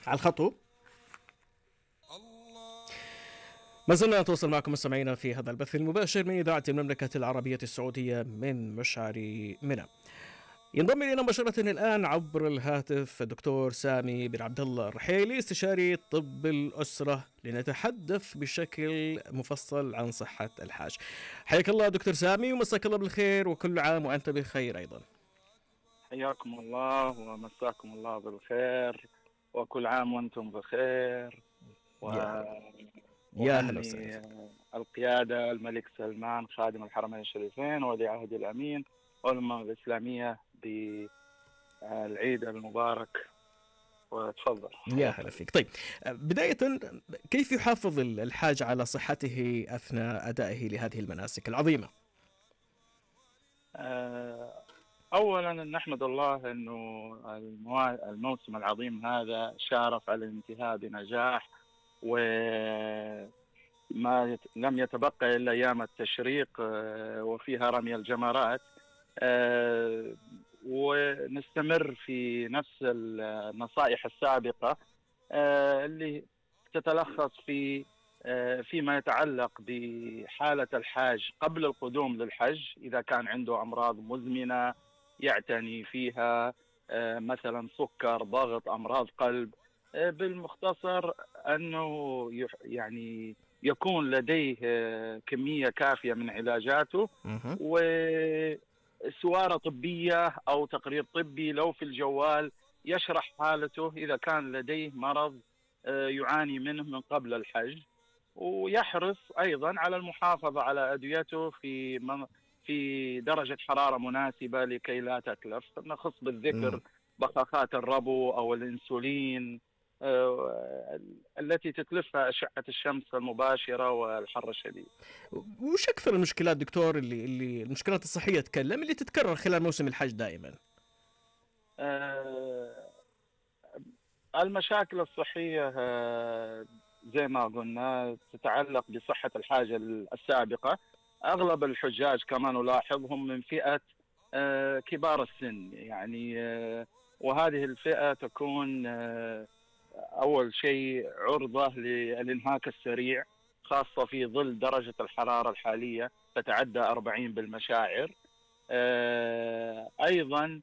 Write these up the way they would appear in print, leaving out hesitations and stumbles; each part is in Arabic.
على الخط. ما زلنا نتواصل معكم مستمعينا في هذا البث المباشر من إذاعة المملكة العربية السعودية من مشعر منى. ينضم إلينا مباشرة الآن عبر الهاتف الدكتور سامي بن عبد الله الرحيلي، استشاري طب الأسرة، لنتحدث بشكل مفصل عن صحة الحاج. حياك الله دكتور سامي، ومساك الله بالخير، وكل عام وأنت بخير أيضا. حياكم الله ومساكم الله بالخير، وكل عام وأنتم بخير. يا هلا وسهلا وأهني القيادة الملك سلمان خادم الحرمين الشريفين ولي عهد الأمين والأمة الإسلامية بالعيد المبارك. وتفضل. يا هلا فيك. طيب، بداية كيف يحافظ الحاج على صحته أثناء أدائه لهذه المناسك العظيمة؟ أولا نحمد الله أنه الموسم العظيم هذا شارف على الانتهاء بنجاح، وما لم يتبقى إلا أيام التشريق وفيها رمي الجمرات، ونستمر في نفس النصائح السابقة اللي تتلخص فيما يتعلق بحالة الحاج قبل القدوم للحج. إذا كان عنده أمراض مزمنة يعتني فيها، مثلا سكر، ضغط، أمراض قلب، بالمختصر أنه يعني يكون لديه كمية كافية من علاجاته، وسوارة طبية أو تقرير طبي لو في الجوال يشرح حالته إذا كان لديه مرض يعاني منه من قبل الحج. ويحرص أيضا على المحافظة على أدويته في درجة حرارة مناسبة لكي لا تتلف. نخص بالذكر بخاخات الربو أو الإنسولين التي تتلفها أشعة الشمس المباشرة والحر الشديد. وش أكثر المشكلات دكتور اللي المشكلات الصحية تكلم اللي تتكرر خلال موسم الحج دائما؟ المشاكل الصحية زي ما قلنا تتعلق بصحة الحاجة السابقة. أغلب الحجاج كما نلاحظ هم من فئة كبار السن، يعني وهذه الفئة تكون أول شيء عرضة للإنهاك السريع، خاصة في ظل درجة الحرارة الحالية تتعدى 40 بالمشاعر. أيضا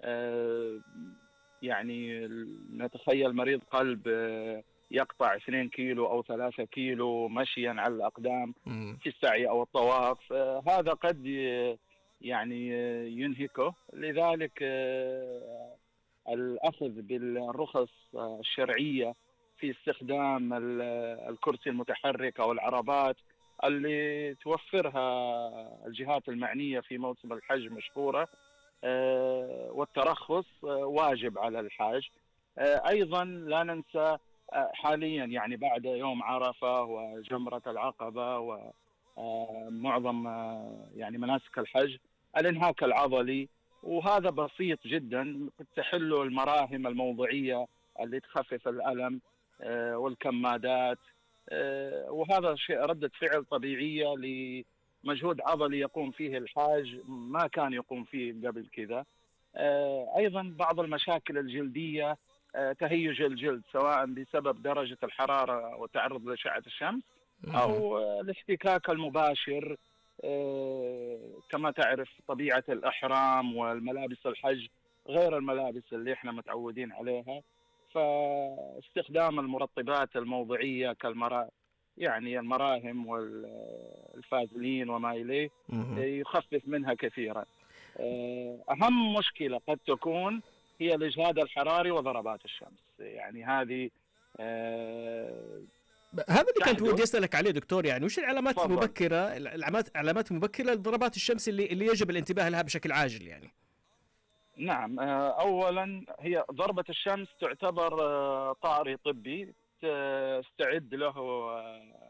يعني نتخيل مريض قلب يقطع 2 كيلو أو 3 كيلو مشيا على الأقدام في السعي أو الطواف، هذا قد يعني ينهكه. لذلك الأخذ بالرخص الشرعية في استخدام الكرسي المتحرك أو العربات اللي توفرها الجهات المعنية في موسم الحج مشكورة، والترخص واجب على الحاج. أيضا لا ننسى حاليا يعني بعد يوم عرفة وجمرة العقبة ومعظم يعني مناسك الحج الإنهاك العضلي، وهذا بسيط جدا تحل المراهم الموضعية اللي تخفف الألم والكمادات، وهذا شيء ردة فعل طبيعية لمجهود عضلي يقوم فيه الحاج ما كان يقوم فيه قبل كذا. أيضا بعض المشاكل الجلدية، تهيج الجلد سواء بسبب درجة الحرارة والتعرض لأشعة الشمس أو الاحتكاك المباشر. كما تعرف طبيعة الإحرام والملابس الحج غير الملابس اللي احنا متعودين عليها، فاستخدام المرطبات الموضعية يعني المراهم والفازلين وما إليه يخفف منها كثيرا. أهم مشكلة قد تكون هي الإجهاد الحراري وضربات الشمس، يعني هذه هذا اللي كنت ودي أسألك عليه دكتور، يعني وش العلامات فضل. المبكرة علامات مبكرة لضربات الشمس اللي يجب الانتباه لها بشكل عاجل يعني؟ نعم، أولا هي ضربة الشمس تعتبر طارئ طبي تستعد له